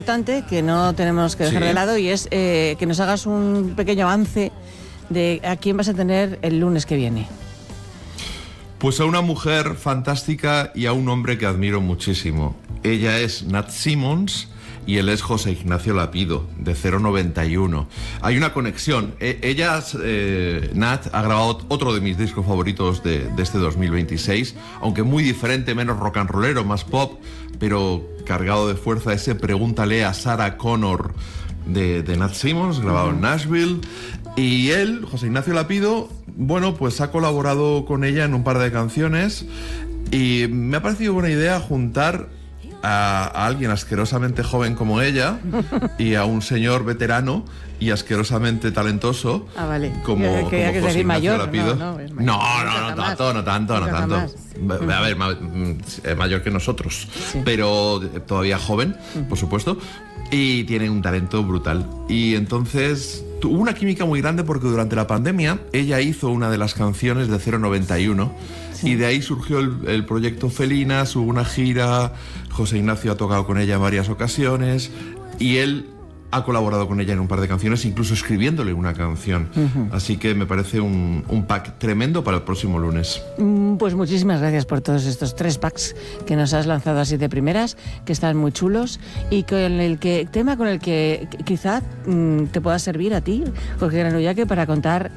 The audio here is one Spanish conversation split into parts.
Importante que no tenemos que dejar de lado y es que nos hagas un pequeño avance de a quién vas a tener el lunes que viene. Pues a una mujer fantástica y a un hombre que admiro muchísimo. Ella es Nat Simmons y él es José Ignacio Lapido, de 091. Hay una conexión. Nat ha grabado otro de mis discos favoritos de este 2026, aunque muy diferente, menos rock and rollero, más pop, pero cargado de fuerza, ese Pregúntale a Sarah Connor de Nat Simmons, grabado en Nashville. Y él, José Ignacio Lapido, bueno, pues ha colaborado con ella en un par de canciones y me ha parecido buena idea juntar a alguien asquerosamente joven como ella y a un señor veterano y asquerosamente talentoso como José Ignacio mayor, Lapido. No tanto. A ver, mayor que nosotros, pero todavía joven, por supuesto, y tiene un talento brutal. Y entonces hubo una química muy grande porque durante la pandemia ella hizo una de las canciones de 091 y de ahí surgió el proyecto Felinas, hubo una gira, José Ignacio ha tocado con ella en varias ocasiones y él ha colaborado con ella en un par de canciones, incluso escribiéndole una canción. Así que me parece un pack tremendo para el próximo lunes. Pues muchísimas gracias por todos estos 3 packs que nos has lanzado así de primeras, que están muy chulos y tema con el que quizá te pueda servir a ti, Jorge Granullaque, para contar.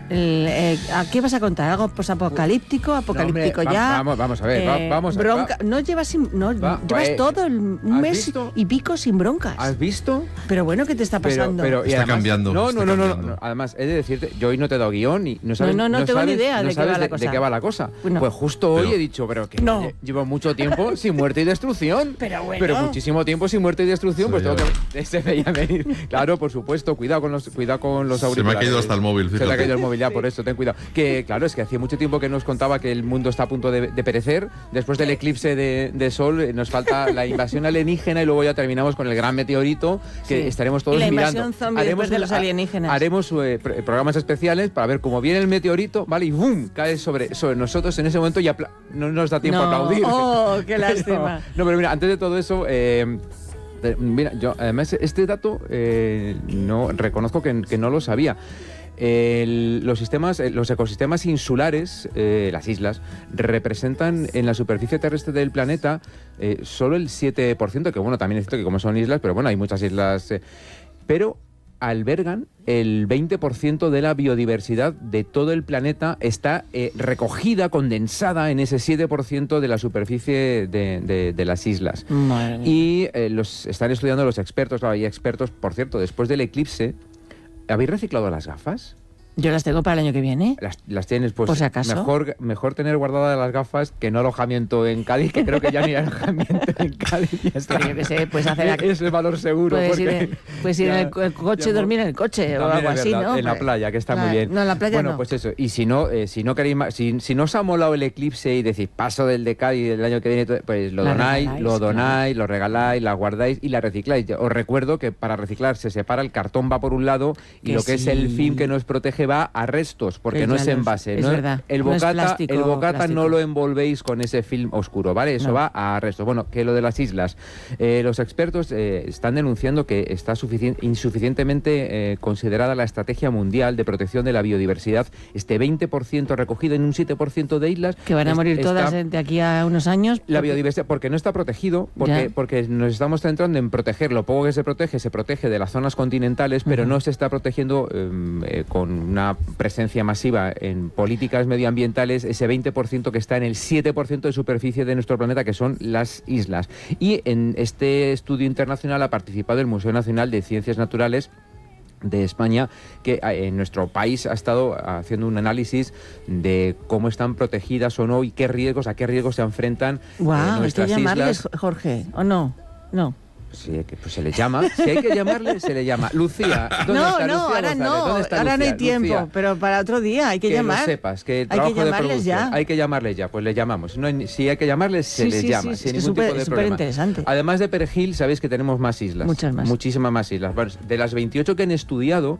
¿A qué vas a contar? ¿Algo posapocalíptico? ¿Apocalíptico ya? Vamos a ver, vamos a ver. Bronca. No llevas todo un mes visto? Y pico sin broncas. ¿Has visto? Pero bueno, ¿qué te está pasando? Está además, cambiando. No. Además, he de decirte, yo hoy no te he dado guión y no sabes. No tengo ni idea de qué va la cosa. Pues justo hoy he dicho, llevo mucho tiempo sin muerte y destrucción. Pero muchísimo tiempo sin muerte y destrucción, pues tengo que. Se veía venir. Claro, por supuesto, cuidado con los auriculares. Se me ha caído hasta el móvil, fíjate. Se le ha caído el móvil. Ya, por eso, ten cuidado. Que claro, es que hacía mucho tiempo que nos contaba que el mundo está a punto de perecer. Después del eclipse de sol, nos falta la invasión alienígena y luego ya terminamos con el gran meteorito que estaremos todos mirando. Y la invasión zombie después de los alienígenas. Haremos programas especiales para ver cómo viene el meteorito, ¿vale? Y ¡bum! Cae sobre nosotros en ese momento y no nos da tiempo a aplaudir. ¡Oh, qué lástima! Pero mira, antes de todo eso... mira, yo además este dato no reconozco que no lo sabía. Los ecosistemas insulares, las islas, representan en la superficie terrestre del planeta solo el 7%, que bueno, también es cierto que como son islas, pero bueno, hay muchas islas, pero albergan el 20% de la biodiversidad de todo el planeta, está recogida, condensada en ese 7% de la superficie de las islas. Y los están estudiando los expertos, claro, hay expertos, por cierto, después del eclipse. ¿Habéis reciclado las gafas? Yo las tengo para el año que viene. Las tienes, pues por si acaso. Mejor tener guardadas las gafas que no alojamiento en Cádiz, que creo que ya ni hay alojamiento en Cádiz. Ya está. Pero yo qué sé, puedes hacer... Es el valor seguro. Puedes ir en el coche, dormir en el coche o algo así, ¿no? En la playa, que está muy bien. No, en la playa bueno, pues eso. Y si no queréis más, si no os ha molado el eclipse y decís paso del de Cádiz del año que viene, pues lo donáis, lo regaláis, la guardáis y la recicláis. Os recuerdo que para reciclar se separa, el cartón va por un lado y lo que es el film que nos protege va a restos, porque no es envase. Es verdad. El bocata no lo envolvéis con ese film oscuro, ¿vale? Eso va a restos. Bueno, que lo de las islas. Los expertos están denunciando que está insuficientemente considerada la estrategia mundial de protección de la biodiversidad. Este 20% recogido en un 7% de islas. Que van a morir todas de aquí a unos años. La biodiversidad, porque no está protegido, porque nos estamos centrando en proteger lo poco que se protege de las zonas continentales, pero no se está protegiendo con una presencia masiva en políticas medioambientales, ese 20% que está en el 7% de superficie de nuestro planeta, que son las islas. Y en este estudio internacional ha participado el Museo Nacional de Ciencias Naturales de España, que en nuestro país ha estado haciendo un análisis de cómo están protegidas o no y a qué riesgos se enfrentan nuestras islas. Jorge, ¿o no? No. Sí, pues se le llama. Si hay que llamarle, se le llama. Lucía, ¿dónde está Lucía ahora González? no. ¿Dónde está ahora Lucía? no hay tiempo, Lucía, pero para otro día hay que llamar. Que lo sepas, que el hay trabajo que llamarles de ya. Hay que llamarles ya, pues le llamamos. Si hay que llamarles, se les llama, sin ningún tipo de problema. Interesante. Además de Perejil, sabéis que tenemos más islas. Muchas más. Muchísimas más islas. Bueno, de las 28 que han estudiado,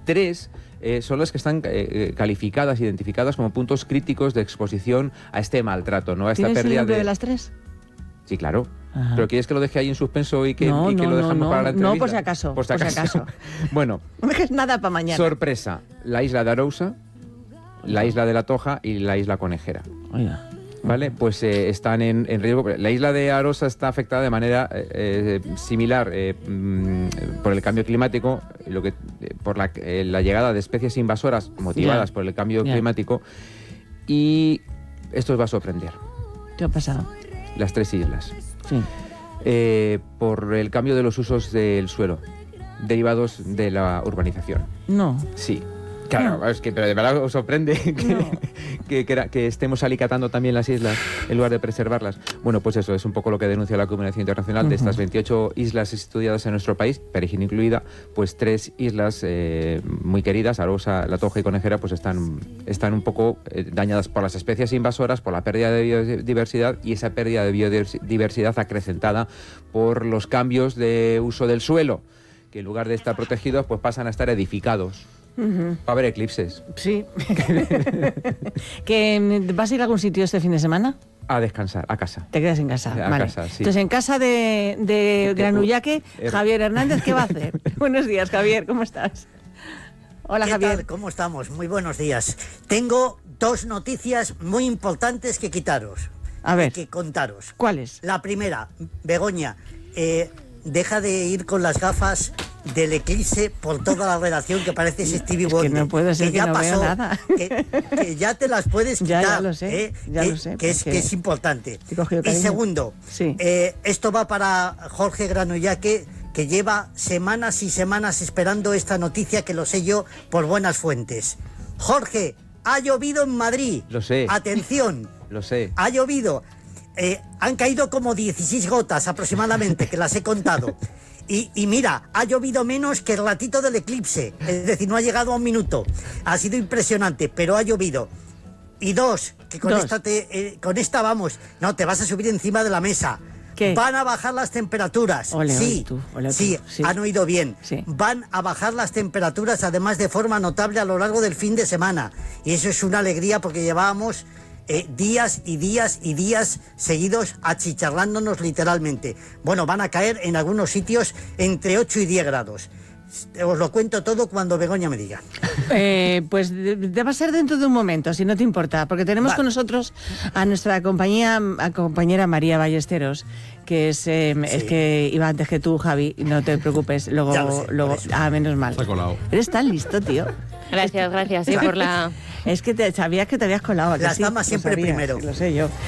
3 son las que están calificadas, identificadas como puntos críticos de exposición a este maltrato, ¿no? A esta pérdida el nombre de las 3? Sí, claro. Ajá. ¿Pero quieres que lo deje ahí en suspenso y que lo dejamos para la entrevista? No, por si acaso. Por si acaso. Bueno. No dejes nada para mañana. Sorpresa. La isla de Arousa, la isla de La Toja y la isla Conejera. Oiga. ¿Vale? Pues están en riesgo. La isla de Arousa está afectada de manera similar por el cambio climático, por la llegada de especies invasoras motivadas por el cambio climático. Y esto os va a sorprender. ¿Qué ha pasado? Las 3 islas. Sí. Por el cambio de los usos del suelo, derivados de la urbanización. No. Sí. Claro, No. es que pero de verdad os sorprende que estemos alicatando también las islas en lugar de preservarlas. Bueno, pues eso es un poco lo que denuncia la comunidad internacional. De estas 28 islas estudiadas en nuestro país, Perejil incluida, pues 3 islas muy queridas, Arousa, La Toja y Conejera, pues están un poco dañadas por las especies invasoras, por la pérdida de biodiversidad, y esa pérdida de biodiversidad acrecentada por los cambios de uso del suelo, que en lugar de estar protegidos, pues pasan a estar edificados. Va a haber eclipses. Sí. ¿Vas a ir a algún sitio este fin de semana? A descansar, a casa. Te quedas en casa. A vale. casa, sí. Entonces, en casa de Granullaque, Javier Hernández, ¿qué va a hacer? Buenos días, Javier, ¿cómo estás? Hola, ¿Qué Javier. tal? ¿Cómo estamos? Muy buenos días. Tengo 2 noticias muy importantes que quitaros. A ver. Que contaros. ¿Cuáles? La primera, Begoña, deja de ir con las gafas del eclipse por toda la redacción, que parece Stevie Wonder. Que no puede ser, que ya no pasó, veo nada. Que ya te las puedes quitar. Ya lo sé, lo sé. Que es importante. Y segundo, sí. Esto va para Jorge Granullaque, que lleva semanas y semanas esperando esta noticia, que lo sé yo por buenas fuentes. Jorge, ha llovido en Madrid. Lo sé. Atención. Lo sé. Ha llovido. Han caído como 16 gotas aproximadamente, que las he contado. Y mira, ha llovido menos que el ratito del eclipse. Es decir, no ha llegado a 1 minuto. Ha sido impresionante, pero ha llovido. Y 2, que con esta vamos. No, te vas a subir encima de la mesa. ¿Qué? Van a bajar las temperaturas. Sí, han oído bien. Sí. Van a bajar las temperaturas, además de forma notable, a lo largo del fin de semana. Y eso es una alegría, porque llevábamos días y días y días seguidos achicharrándonos literalmente. Bueno, van a caer en algunos sitios entre 8 y 10 grados. Os lo cuento todo cuando Begoña me diga. Pues va a ser dentro de un momento, si no te importa, porque tenemos con nosotros a nuestra compañera María Ballesteros, que es que iba antes que tú, Javi, no te preocupes, luego menos mal. Se ha colado. Eres tan listo, tío. Gracias por la... Es que sabías que te habías colado. Las damas siempre primero. Lo sé yo.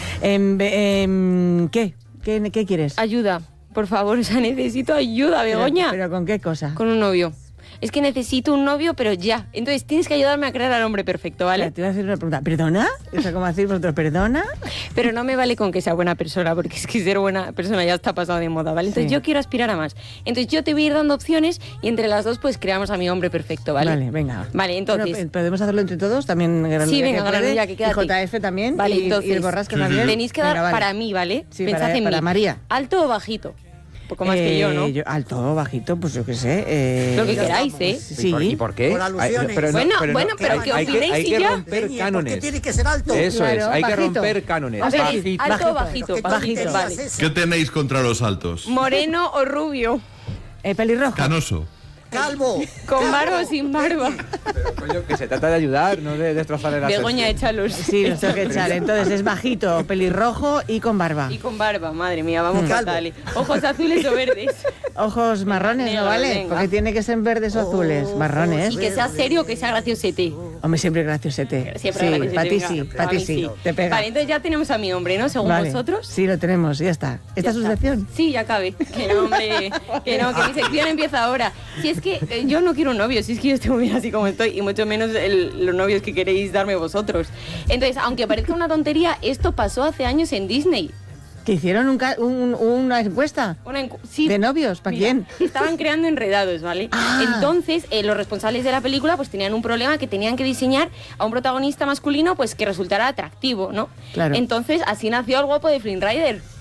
¿Qué quieres? Ayuda, por favor, o sea, necesito ayuda, Begoña. ¿Pero con qué cosa? Con un novio. Es que necesito un novio, pero ya. Entonces tienes que ayudarme a crear al hombre perfecto, ¿vale? Te voy a hacer una pregunta. ¿Perdona? O sea, ¿cómo decir vosotros? ¿Perdona? Pero no me vale con que sea buena persona, porque es que ser buena persona ya está pasado de moda, ¿vale? Entonces yo quiero aspirar a más. Entonces yo te voy a ir dando opciones y entre las 2 pues creamos a mi hombre perfecto, ¿vale? Vale, venga. Vale, entonces... Bueno, ¿podemos hacerlo entre todos? También Granullaque. Sí, venga, Granullaque, quédate. Y JF también. Vale, y entonces... y el Borrasca también. Tenéis que dar para mí, ¿vale? Sí, pensad en para mí. María. ¿Alto o bajito? Un poco más que yo, ¿no? Alto o bajito, pues yo qué sé. Lo que queráis, ¿eh? Sí. ¿Y por qué? Por alusiones. Pero ¿qué opinéis hay y que ya? romper cánones. ¿Por qué tiene que ser alto? Eso Claro, es, hay que bajito. romper cánones. A ver, Bajito. ¿alto o bajito? Bajito. Vale. ¿Qué tenéis contra los altos? ¿Moreno o rubio? Pelirrojo. Canoso. Calvo. ¿Con barba o sin barba? Pero, coño, que se trata de ayudar, no de destrozar el Begoña, échalos. Sí, los tengo que echar. Entonces es bajito, pelirrojo y con barba. Y con barba, madre mía, vamos Calvo. fatal. Ojos azules o verdes. Ojos marrones, Negro, ¿no vale? venga. Porque tiene que ser verdes o azules. Marrones. Y que sea serio o que sea graciosete. Hombre, siempre graciosete. Siempre Sí, graciosete, para ti venga. sí, A para ti mí sí. Te pega. Vale, entonces ya tenemos a mi hombre, ¿no? Según Vale. vosotros. Sí, lo tenemos, ya está. ¿Esta es su sección? Sí, ya cabe. Que no, hombre. Que no, que mi sección empieza ahora. Si es que yo no quiero un novio, si es que yo estoy muy bien así como estoy, y mucho menos los novios que queréis darme vosotros. Entonces, aunque parezca una tontería, esto pasó hace años en Disney. ¿Que hicieron una encuesta? Sí, ¿De novios? ¿Para quién? Estaban creando enredados, ¿vale? Ah. Entonces, los responsables de la película pues tenían un problema, que tenían que diseñar a un protagonista masculino pues que resultara atractivo, ¿no? Claro. Entonces, así nació el guapo de Flynn Rider.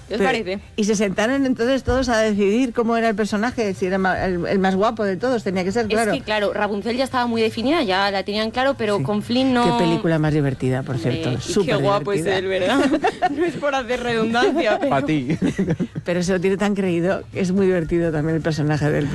¿Qué os parece? Y se sentaron entonces todos a decidir cómo era el personaje, si era el más guapo de todos, tenía que ser, claro. Es que, claro, Rapunzel ya estaba muy definida, ya la tenían claro, pero con Flynn no... Qué película más divertida, por cierto. Y qué guapo es él, ¿verdad? No es por hacer redundancia, pero... Para ti. Pero se lo tiene tan creído que es muy divertido también el personaje del